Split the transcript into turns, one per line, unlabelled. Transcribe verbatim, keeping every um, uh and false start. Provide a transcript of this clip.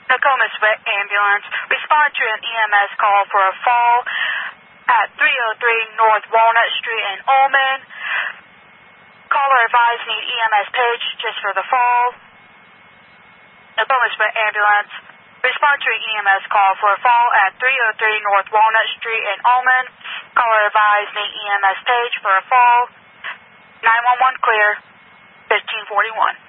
Nokomis Vet Ambulance. Respond to an E M S call for a fall at three oh three North Walnut Street in Ullman. Caller advised need E M S page just for the fall. Nokomis Vet Ambulance. Respond to an E M S call for a fall at three oh three North Walnut Street in Ullman. Caller advised need E M S page for a fall. nine one one clear. fifteen forty-one.